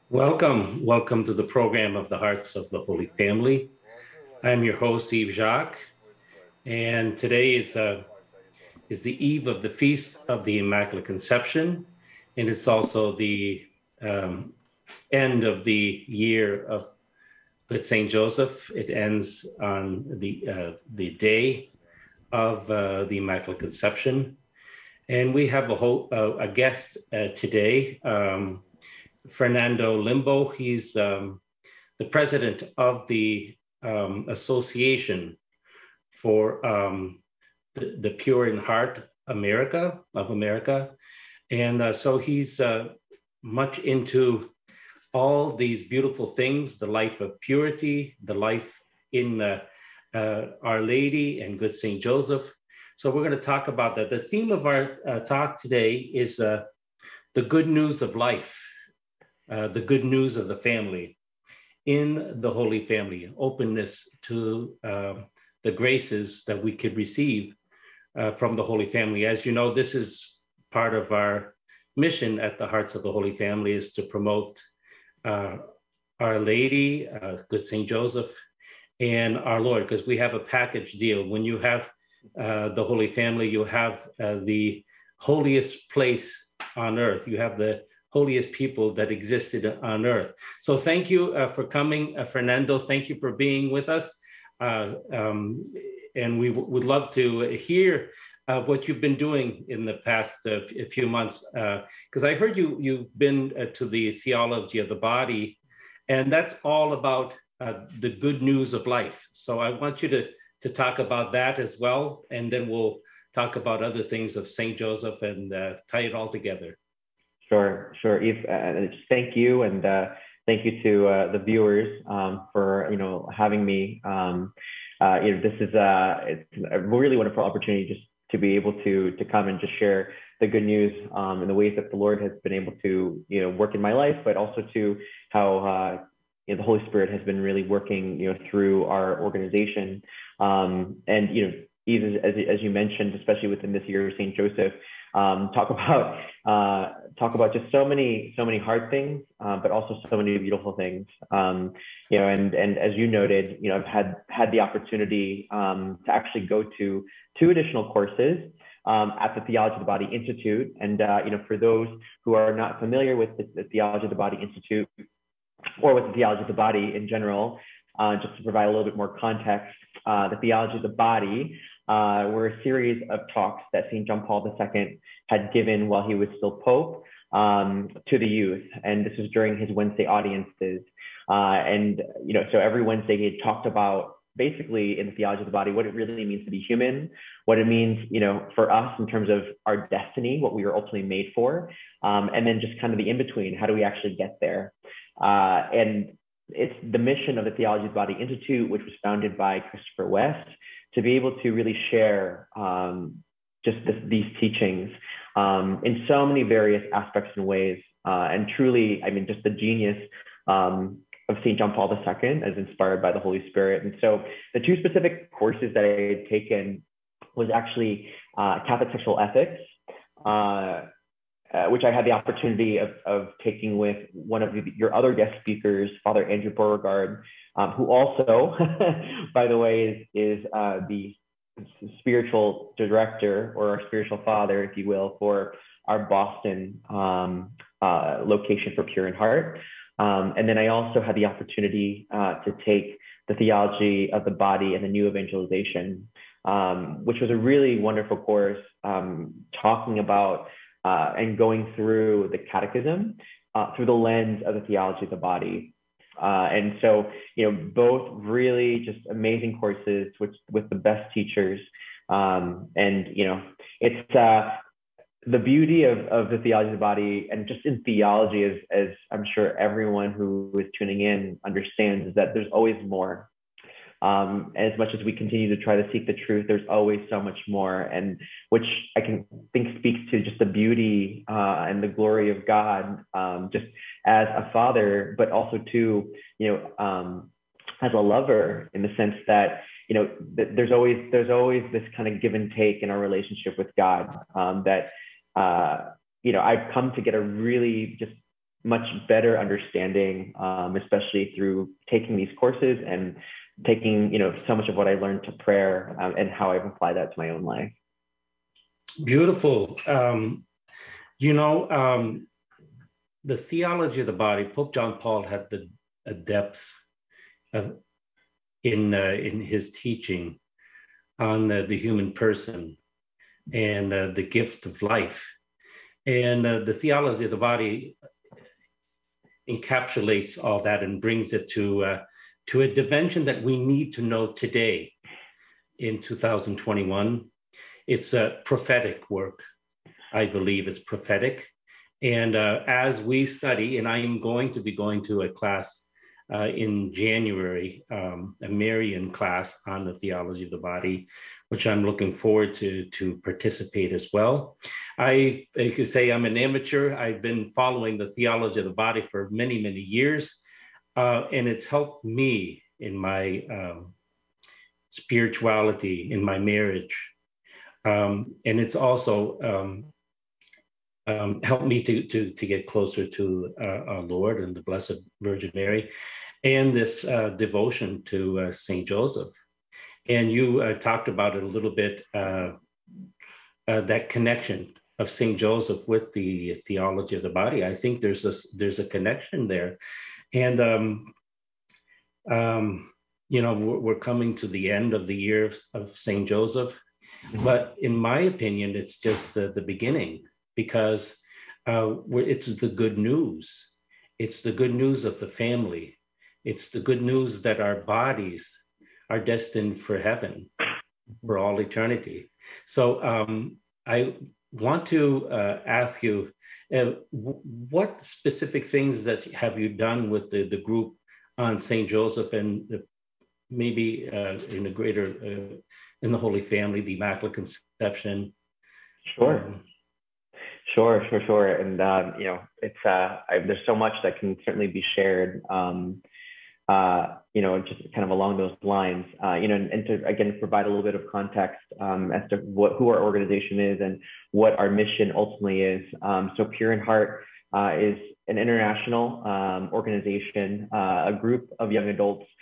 Welcome to the program of the Hearts of the Holy Family. I'm your host, Yves Jacques, and today is the eve of the Feast of the Immaculate Conception, and it's also the um, end of the year of Good Saint Joseph. It ends on the day of the Immaculate Conception, and we have a guest today, Fernando Limbo. He's the president of the Association for the Pure in Heart America. And so he's much into all these beautiful things, the life of purity, the life in Our Lady and Good Saint Joseph. So we're going to talk about that. The theme of our talk today is the good news of life, the good news of the family in the Holy Family, openness to the graces that we could receive from the Holy Family. As you know, this is part of our mission at the Hearts of the Holy Family, is to promote Our Lady, Good Saint Joseph, and our Lord, because we have a package deal. When you have the Holy Family, you have the holiest place on earth. You have the holiest people that existed on earth. So thank you for coming, Fernando. Thank you for being with us. And we would love to hear what you've been doing in the past few months, because I heard you've been to the theology of the body, and that's all about the good news of life. So I want you to talk about that as well, and then we'll talk about other things of Saint Joseph and tie it all together. Sure, Eve. Thank you, and thank you to the viewers for having me. This is it's a really wonderful opportunity just to be able to come and just share the good news and the ways that the Lord has been able to work in my life, but also to how the Holy Spirit has been really working through our organization. And Eve, as you mentioned, especially within this year of Saint Joseph. Talk about just so many hard things, but also so many beautiful things. And as you noted, I've had the opportunity to actually go to 2 additional courses at the Theology of the Body Institute. And for those who are not familiar with the Theology of the Body Institute or with the Theology of the Body in general, just to provide a little bit more context, the Theology of the Body were a series of talks that St. John Paul II had given while he was still Pope to the youth. And this was during his Wednesday audiences. So every Wednesday he had talked about, basically in the Theology of the Body, what it really means to be human, what it means, for us in terms of our destiny, what we were ultimately made for, and then just kind of the in-between, how do we actually get there? And it's the mission of the Theology of the Body Institute, which was founded by Christopher West, to be able to really share these teachings in so many various aspects and ways. And truly, just the genius of St. John Paul II as inspired by the Holy Spirit. And so the 2 specific courses that I had taken was actually Catholic Sexual Ethics, which I had the opportunity of taking with one of your other guest speakers, Father Andrew Beauregard, who also, by the way, is the spiritual director, or our spiritual father, if you will, for our Boston location for Pure in Heart. And then I also had the opportunity to take the Theology of the Body and the New Evangelization, which was a really wonderful course, talking about and going through the Catechism through the lens of the Theology of the Body. And so, both really just amazing courses with the best teachers. It's the beauty of the Theology of the Body, and just in theology, as I'm sure everyone who is tuning in understands, is that there's always more. As much as we continue to try to seek the truth, there's always so much more, and which I can think speaks to just the beauty and the glory of God, just as a father, but also to, as a lover, in the sense that, there's always this kind of give and take in our relationship with God, that I've come to get a really just much better understanding, especially through taking these courses and taking, so much of what I learned to prayer, and how I've applied that to my own life. Beautiful. The theology of the body, Pope John Paul had a depth of, in his teaching on the human person and the gift of life. And the theology of the body encapsulates all that and brings it to a dimension that we need to know today in 2021. It's a prophetic work. I believe it's prophetic. And as we study, and I am going to be going to a class in January, a Marian class on the theology of the body, which I'm looking forward to participate as well. I could say I'm an amateur. I've been following the theology of the body for many, many years, and it's helped me in my spirituality, in my marriage. And it's also helped me to get closer to our Lord and the Blessed Virgin Mary, and this devotion to Saint Joseph. And you talked about it a little bit, that connection of Saint Joseph with the theology of the body. I think there's a connection there, and we're coming to the end of the year of Saint Joseph, but in my opinion, it's just the beginning, because it's the good news. It's the good news of the family. It's the good news that our bodies are destined for heaven for all eternity. So I want to ask you, what specific things that have you done with the group on Saint Joseph, and maybe in the greater, in the Holy Family, the Immaculate Conception? Sure. And, it's, there's so much that can certainly be shared, just kind of along those lines, and to, again, provide a little bit of context as to who our organization is and what our mission ultimately is. So Pure in Heart is an international organization, a group of young adults